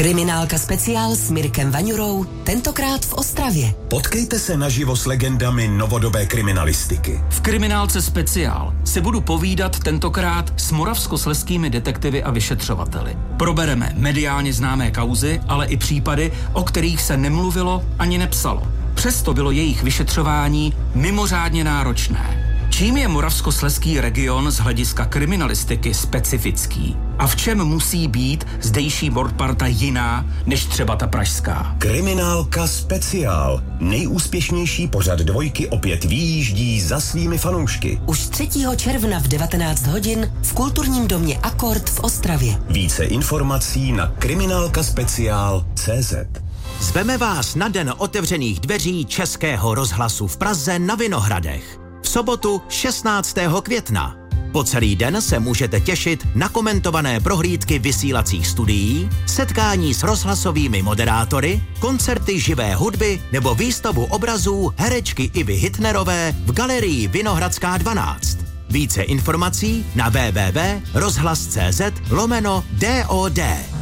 Kriminálka speciál s Mirkem Vaňurou, tentokrát v Ostravě. Potkejte se naživo s legendami novodobé kriminalistiky. V Kriminálce speciál se budu povídat tentokrát s moravskoslezskými detektivy a vyšetřovateli. Probereme mediálně známé kauzy, ale i případy, o kterých se nemluvilo ani nepsalo. Přesto bylo jejich vyšetřování mimořádně náročné. Čím je moravskoslezský region z hlediska kriminalistiky specifický? A v čem musí být zdejší mordparta jiná než třeba ta pražská? Kriminálka speciál. Nejúspěšnější pořad Dvojky opět vyjíždí za svými fanoušky. Už 3. června v 19 hodin v kulturním domě Akord v Ostravě. Více informací na kriminálkaspeciál.cz. Zveme vás na den otevřených dveří Českého rozhlasu v Praze na Vinohradech. V sobotu 16. května. Po celý den se můžete těšit na komentované prohlídky vysílacích studií, setkání s rozhlasovými moderátory, koncerty živé hudby nebo výstavu obrazů herečky Ivy Hitnerové v galerii Vinohradská 12. Více informací na www.rozhlas.cz/DOD.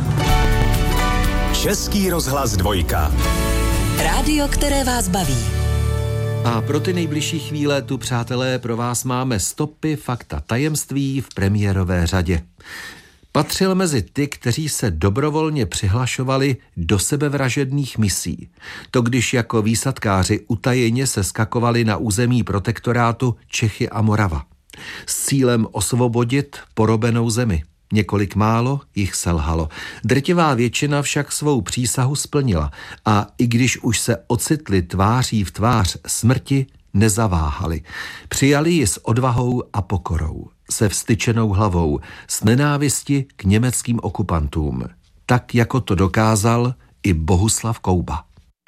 Český rozhlas 2. Rádio, které vás baví. A pro ty nejbližší chvíle tu, přátelé, pro vás máme Stopy, fakta, tajemství v premiérové řadě. Patřil mezi ty, kteří se dobrovolně přihlašovali do sebevražedných misí. To když jako výsadkáři utajeně se skakovali na území protektorátu Čechy a Morava. S cílem osvobodit porobenou zemi. Několik málo jich selhalo. Drtivá většina však svou přísahu splnila a i když už se ocitli tváří v tvář smrti, nezaváhali. Přijali ji s odvahou a pokorou, se vztyčenou hlavou, s nenávisti k německým okupantům. Tak, jako to dokázal i Bohuslav Kouba.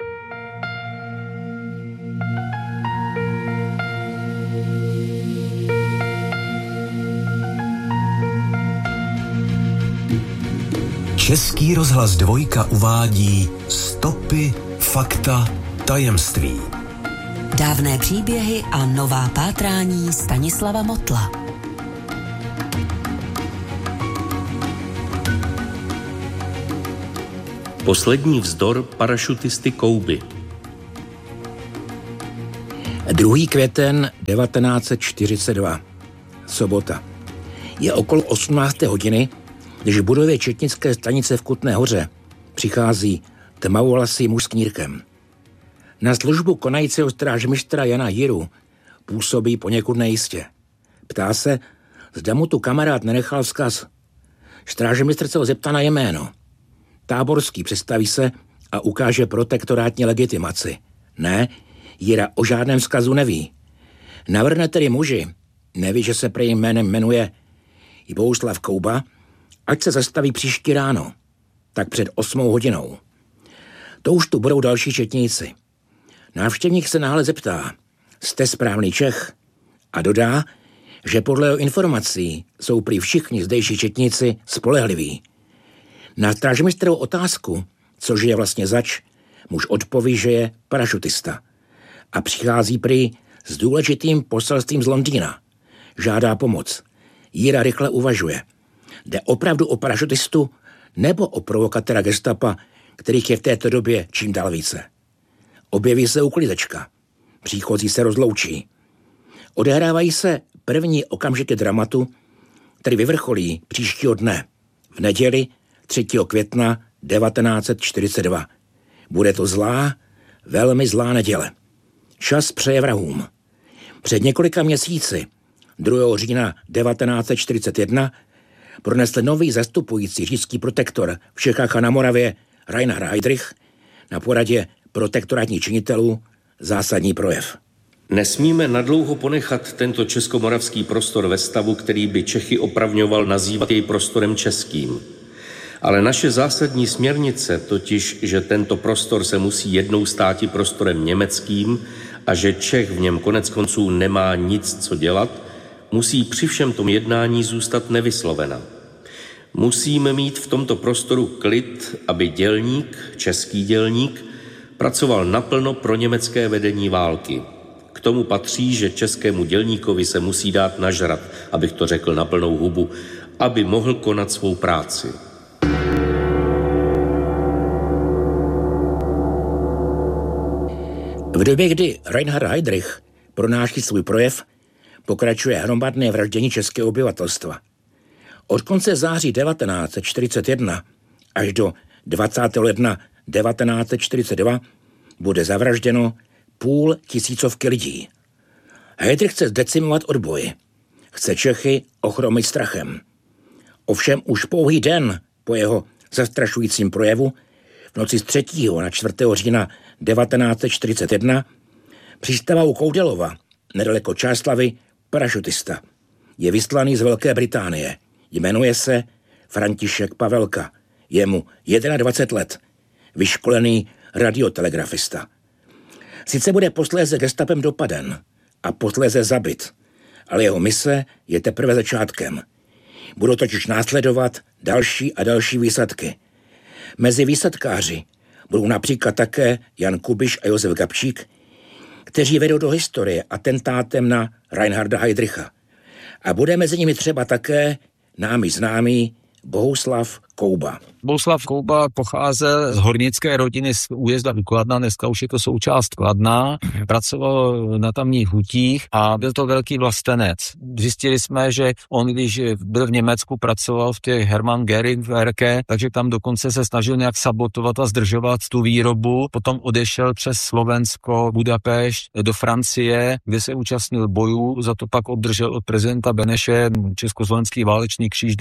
Český rozhlas 2 uvádí Stopy, fakta, tajemství. Dávné příběhy a nová pátrání Stanislava Motla. Poslední vzdor parašutisty Kouby. 2. květen 1942. Sobota. Je okolo 18. hodiny, když v budově četnické stanice v Kutné Hoře přichází tmavovlasý muž s knírkem. Na službu konajícího strážmistra Jana Jiru působí poněkud nejistě. Ptá se, zda mu tu kamarád nenechal vzkaz. Strážmistr se ho zeptá na jméno. Táborský představí se a ukáže protektorátní legitimaci. Ne, Jira o žádném vzkazu neví. Navrhne tedy muži, neví, že se prý jménem jmenuje Bohuslav Kouba, ať se zastaví příští ráno, tak před 8 hodinou. To už tu budou další četníci. Návštěvník se náhle zeptá, jste správný Čech? A dodá, že podle jeho informací jsou prý všichni zdejší četníci spolehliví. Na strážmistrovu otázku, což je vlastně zač, muž odpoví, že je parašutista. A přichází prý s důležitým poselstvím z Londýna. Žádá pomoc. Jira rychle uvažuje. Jde opravdu o parašutistu nebo o provokatéra gestapa, kterých je v této době čím dál více. Objeví se uklízečka. Příchozí se rozloučí. Odehrávají se první okamžiky dramatu, který vyvrcholí příštího dne, v neděli 3. května 1942. Bude to zlá, velmi zlá neděle. Čas přeje vrahům. Před několika měsíci, 2. října 1941, pronesl nový zastupující říšský protektor v Čechách a na Moravě Reinhard Heydrich na poradě protektorátních činitelů zásadní projev. Nesmíme nadlouho ponechat tento českomoravský prostor ve stavu, který by Čechy opravňoval nazývat jej prostorem českým. Ale naše zásadní směrnice, totiž, že tento prostor se musí jednou státi prostorem německým a že Čech v něm konec konců nemá nic co dělat, musí při všem tom jednání zůstat nevyslovena. Musíme mít v tomto prostoru klid, aby dělník, český dělník, pracoval naplno pro německé vedení války. K tomu patří, že českému dělníkovi se musí dát nažrat, abych to řekl na plnou hubu, aby mohl konat svou práci. V době, kdy Reinhard Heydrich pronáší svůj projev, pokračuje hromadné vraždění českého obyvatelstva. Od konce září 1941 až do 20. ledna 1942 bude zavražděno 500 lidí. Heydrich chce zdecimovat odboj. Chce Čechy ochromit strachem. Ovšem už pouhý den po jeho zastrašujícím projevu v noci z 3. na 4. října 1941 přistává u Koudelova, nedaleko Čáslavi, parašutista. Je vyslaný z Velké Británie. Jmenuje se František Pavelka. Je mu 21 let. Vyškolený radiotelegrafista. Sice bude posléze gestapem dopaden a posléze zabit, ale jeho mise je teprve začátkem. Budou totiž následovat další a další výsadky. Mezi výsadkáři budou například také Jan Kubiš a Josef Gabčík, kteří vedou do historie atentátem na Reinharda Heydricha. A bude mezi nimi třeba také námi známý Bohuslav Kouba. Bohuslav Kouba pocházel z hornické rodiny z újezda Kladna, dneska už je to součást Kladna, pracoval na tamních hutích a byl to velký vlastenec. Zjistili jsme, že on, když byl v Německu, pracoval v těch Hermann Göring Werke, takže tam dokonce se snažil nějak sabotovat a zdržovat tu výrobu. Potom odešel přes Slovensko, Budapešť do Francie, kde se účastnil bojů, za to pak obdržel od prezidenta Beneše československý válečný kříž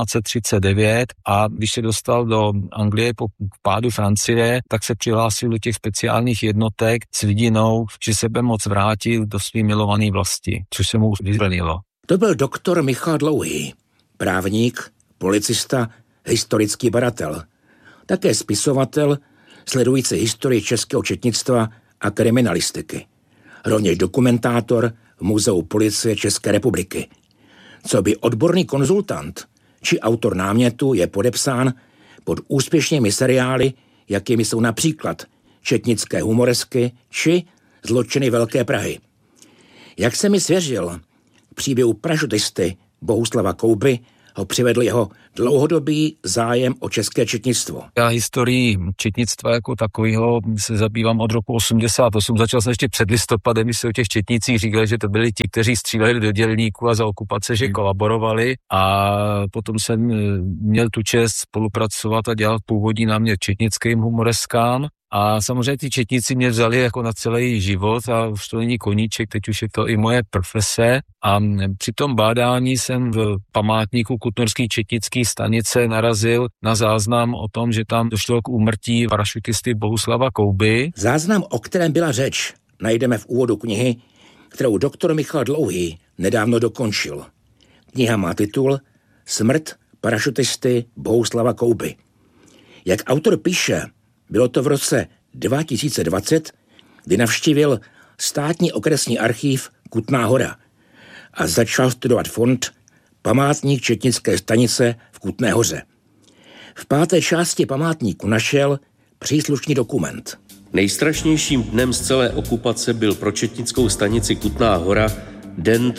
1939 a když se dostal do Anglie po pádu Francie, tak se přihlásil do těch speciálních jednotek s vidinou, že se by moc vrátil do svý milované vlasti, což se mu vyplnilo. To byl doktor Michal Dlouhý, právník, policista, historický badatel, také spisovatel, sledující historii českého četnictva a kriminalistiky. Rovněž dokumentátor v Muzeu policie České republiky. Co by odborný konzultant či autor námětu je podepsán pod úspěšnými seriály, jakými jsou například Četnické humoresky či Zločiny Velké Prahy. Jak se mi svěřil, k příběhu parašutisty Bohuslava Kouby ho přivedl jeho dlouhodobý zájem o české četnictvo. Já historii četnictva jako takového se zabývám od roku 88. Začal jsem ještě před listopadem, když se o těch četnicích říkali, že to byli ti, kteří stříleli do dělníků a za okupace, že kolaborovali. A potom jsem měl tu čest spolupracovat a dělat původní námět četnickým humoreskám. A samozřejmě ty četníci mě vzali jako na celý život a už to není koníček, teď už je to i moje profese. A při tom bádání jsem v památníku Kutnorské četnické stanice narazil na záznam o tom, že tam došlo k úmrtí parašutisty Bohuslava Kouby. Záznam, o kterém byla řeč, najdeme v úvodu knihy, kterou doktor Michal Dlouhý nedávno dokončil. Kniha má titul Smrt parašutisty Bohuslava Kouby. Jak autor píše, bylo to v roce 2020, kdy navštívil státní okresní archív Kutná Hora a začal studovat fond Památník četnické stanice v Kutné Hoře. V 5. části památníku našel příslušný dokument. Nejstrašnějším dnem z celé okupace byl pro četnickou stanici Kutná Hora den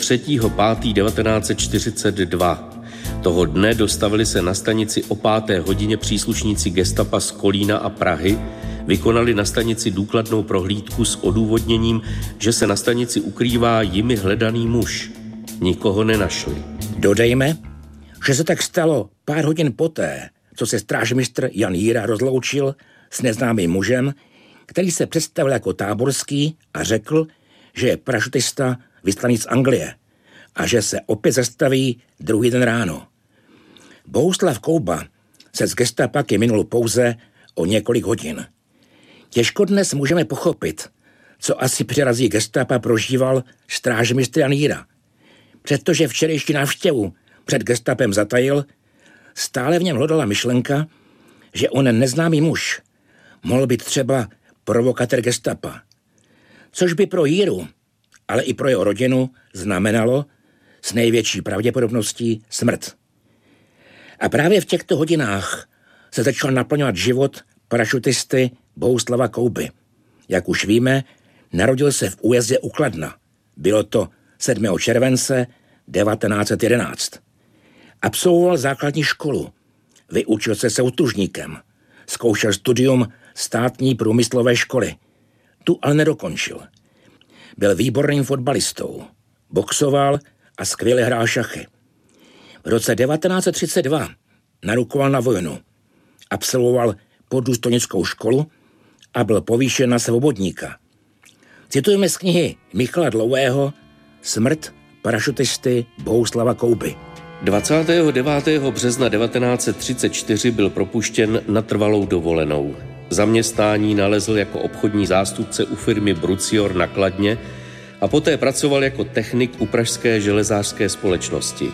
3.5.1942. Toho dne dostavili se na stanici o 5. hodině příslušníci gestapa z Kolína a Prahy, vykonali na stanici důkladnou prohlídku s odůvodněním, že se na stanici ukrývá jimi hledaný muž. Nikoho nenašli. Dodejme, že se tak stalo pár hodin poté, co se strážmistr Jan Jíra rozloučil s neznámým mužem, který se představil jako Táborský a řekl, že je parašutista vyslaný z Anglie a že se opět zastaví druhý den ráno. Bohuslav Kouba se z gestapaky minul pouze o několik hodin. Těžko dnes můžeme pochopit, co asi při razí gestapa prožíval strážmistr Jan Jíra. Přestože včerejší návštěvu před gestapem zatajil, stále v něm hlodala myšlenka, že on neznámý muž mohl být třeba provokatér gestapa. Což by pro Jíru, ale i pro jeho rodinu znamenalo s největší pravděpodobností smrt. A právě v těchto hodinách se začal naplňovat život parašutisty Bohuslava Kouby. Jak už víme, narodil se v újezdě u Kladna. Bylo to 7. července 1911. Absolvoval základní školu. Vyučil se soutužníkem. Zkoušel studium státní průmyslové školy. tu ale nedokončil. Byl výborným fotbalistou, boxoval a skvěle hrál šachy. V roce 1932 narukoval na vojnu, absolvoval poddůstojnickou školu a byl povýšen na svobodníka. Citujeme z knihy Michala Dlouhého Smrt parašutisty Bohuslava Kouby. 29. března 1934 byl propuštěn na trvalou dovolenou. Zaměstnání nalezl jako obchodní zástupce u firmy Brucior na Kladně a poté pracoval jako technik u pražské železářské společnosti.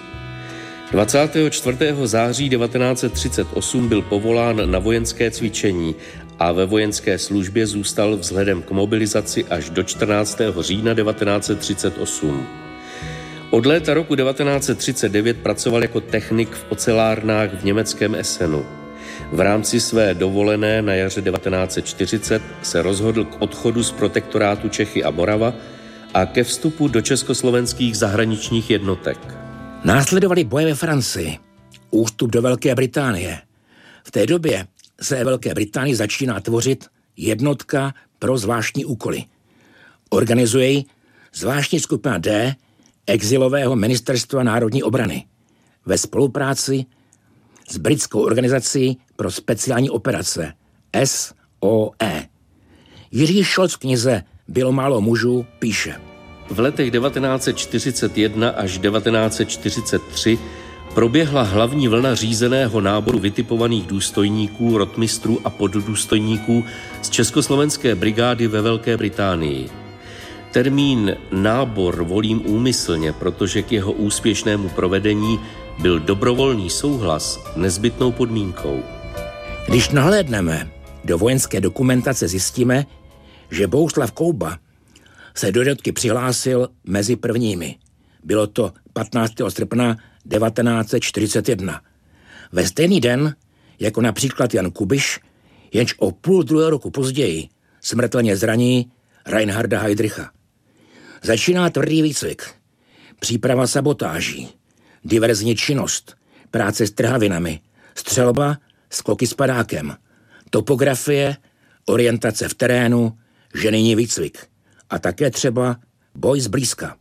24. září 1938 byl povolán na vojenské cvičení a ve vojenské službě zůstal vzhledem k mobilizaci až do 14. října 1938. Od léta roku 1939 pracoval jako technik v ocelárnách v německém Essenu. V rámci své dovolené na jaře 1940 se rozhodl k odchodu z protektorátu Čechy a Morava a ke vstupu do československých zahraničních jednotek. Následovaly boje ve Francii, ústup do Velké Británie. V té době se Velké Británii začíná tvořit jednotka pro zvláštní úkoly. Organizuje ji zvláštní skupina D exilového ministerstva národní obrany ve spolupráci s britskou organizací pro speciální operace SOE. Jiří Scholz v knize Bylo málo mužů píše: V letech 1941 až 1943 proběhla hlavní vlna řízeného náboru vytipovaných důstojníků, rotmistrů a poddůstojníků z československé brigády ve Velké Británii. Termín nábor volím úmyslně, protože k jeho úspěšnému provedení byl dobrovolný souhlas nezbytnou podmínkou. Když nahlédneme do vojenské dokumentace, zjistíme, že Bohuslav Kouba se do jednotky přihlásil mezi prvními. Bylo to 15. srpna 1941. Ve stejný den, jako například Jan Kubiš, jenž o půl druhého roku později smrtelně zraní Reinharda Heydricha. Začíná tvrdý výcvik, příprava sabotáží, diverzní činnost, práce s trhavinami, střelba, skoky s padákem, topografie, orientace v terénu, ženijní výcvik a také třeba boj zblízka.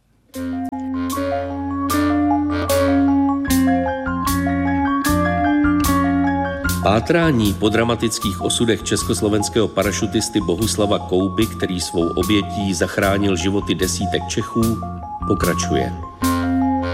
Pátrání po dramatických osudech československého parašutisty Bohuslava Kouby, který svou obětí zachránil životy desítek Čechů, pokračuje.